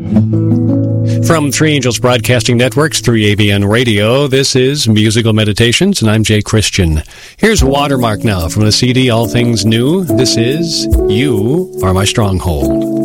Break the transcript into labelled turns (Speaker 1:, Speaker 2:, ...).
Speaker 1: From Three Angels Broadcasting Network's 3ABN Radio, this is Musical Meditations, and I'm Jay Christian. Here's Watermark now from the CD All Things New. This is You Are My Stronghold.